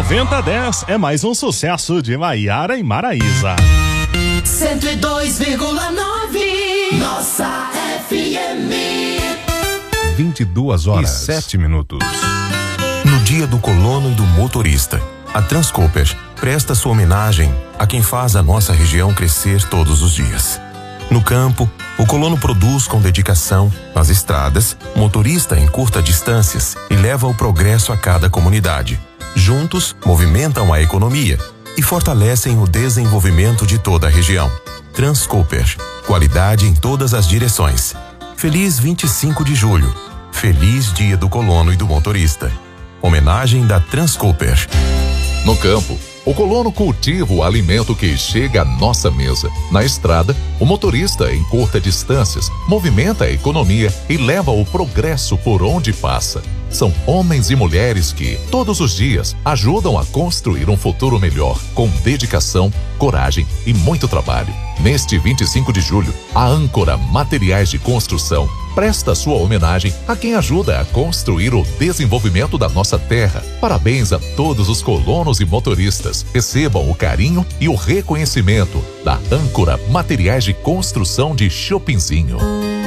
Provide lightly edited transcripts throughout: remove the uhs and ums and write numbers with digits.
9010 é mais um sucesso de Maiara e Maraísa. 102,9 Nossa FM. 22h07. No dia do colono e do motorista, a Transcooper presta sua homenagem a quem faz a nossa região crescer todos os dias. No campo, o colono produz com dedicação. Nas estradas, o motorista encurta distâncias e leva o progresso a cada comunidade. Juntos, movimentam a economia e fortalecem o desenvolvimento de toda a região. Transcooper, qualidade em todas as direções. Feliz 25 de julho. Feliz Dia do Colono e do Motorista. Homenagem da Transcooper. No campo, o colono cultiva o alimento que chega à nossa mesa. Na estrada, o motorista encurta distâncias, movimenta a economia e leva o progresso por onde passa. São homens e mulheres que, todos os dias, ajudam a construir um futuro melhor, com dedicação, coragem e muito trabalho. Neste 25 de julho, a Âncora Materiais de Construção presta sua homenagem a quem ajuda a construir o desenvolvimento da nossa terra. Parabéns a todos os colonos e motoristas. Recebam o carinho e o reconhecimento da Âncora Materiais de Construção de Chopinzinho.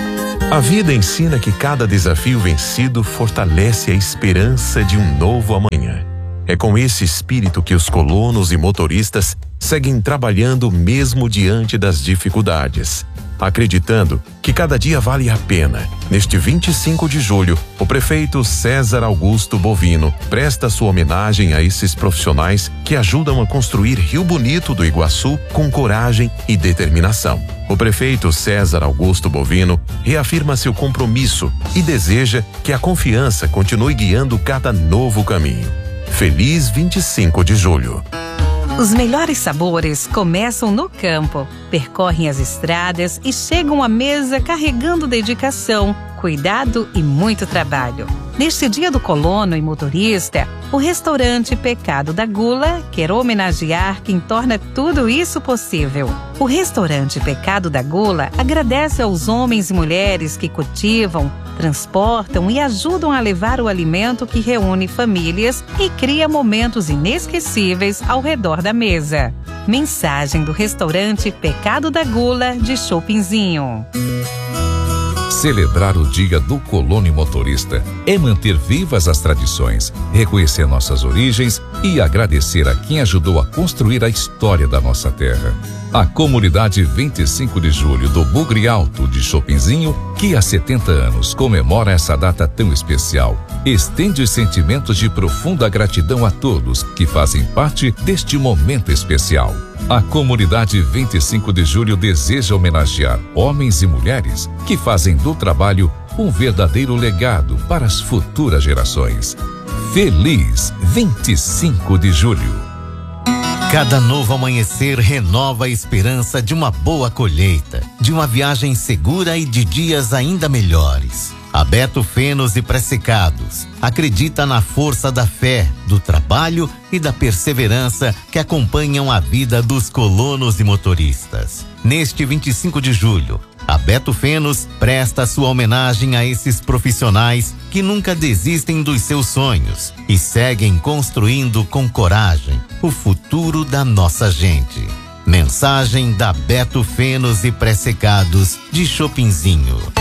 A vida ensina que cada desafio vencido fortalece a esperança de um novo amanhã. É com esse espírito que os colonos e motoristas seguem trabalhando mesmo diante das dificuldades, acreditando que cada dia vale a pena. Neste 25 de julho, o prefeito César Augusto Bovino presta sua homenagem a esses profissionais que ajudam a construir Rio Bonito do Iguaçu com coragem e determinação. O prefeito César Augusto Bovino reafirma seu compromisso e deseja que a confiança continue guiando cada novo caminho. Feliz 25 de julho. Os melhores sabores começam no campo, percorrem as estradas e chegam à mesa carregando dedicação, cuidado e muito trabalho. Neste Dia do Colono e Motorista, o restaurante Pecado da Gula quer homenagear quem torna tudo isso possível. O restaurante Pecado da Gula agradece aos homens e mulheres que cultivam, transportam e ajudam a levar o alimento que reúne famílias e cria momentos inesquecíveis ao redor da mesa. Mensagem do restaurante Pecado da Gula de Chopinzinho. Celebrar o Dia do Colono e Motorista é manter vivas as tradições, reconhecer nossas origens e agradecer a quem ajudou a construir a história da nossa terra. A comunidade 25 de julho do Bugre Alto de Chopinzinho, que há 70 anos comemora essa data tão especial, estende os sentimentos de profunda gratidão a todos que fazem parte deste momento especial. A comunidade 25 de julho deseja homenagear homens e mulheres que fazem do trabalho um verdadeiro legado para as futuras gerações. Feliz 25 de julho. Cada novo amanhecer renova a esperança de uma boa colheita, de uma viagem segura e de dias ainda melhores. A Beto Fenos e Pressecados acredita na força da fé, do trabalho e da perseverança que acompanham a vida dos colonos e motoristas. Neste 25 de julho, a Beto Fenos presta sua homenagem a esses profissionais que nunca desistem dos seus sonhos e seguem construindo com coragem o futuro da nossa gente. Mensagem da Beto Fenos e Pressecados de Chopinzinho.